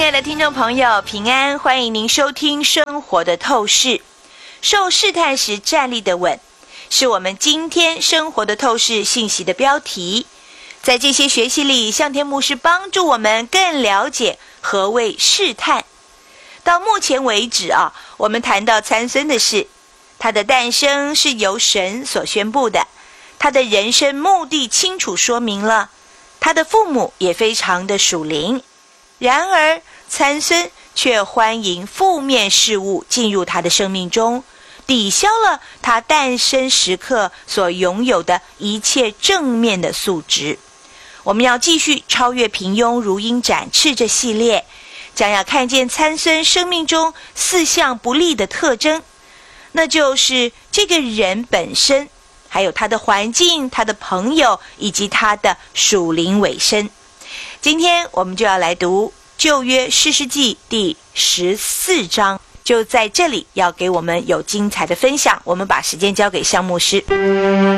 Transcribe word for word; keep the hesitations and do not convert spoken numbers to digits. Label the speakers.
Speaker 1: 爱的听众朋友，平安，欢迎您收听生活的透视。受试探时站立的稳，是我们今天生活的透视信息的标题。在这些学习里，向天牧师帮助我们更了解何谓试探。到目前为止啊，我们谈到参孙的事，他的诞生是由神所宣布的，他的人生目的清楚说明了，他的父母也非常的属灵。然而参孙却欢迎负面事物进入他的生命中，抵消了他诞生时刻所拥有的一切正面的素质。我们要继续超越平庸如鹰展翅这系列，将要看见参孙生命中四项不利的特征，那就是这个人本身，还有他的环境、他的朋友以及他的属灵委身。今天我们就要来读旧约士师记第十四章，就在这里要给我们有精彩的分享。我们把时间交给向牧师。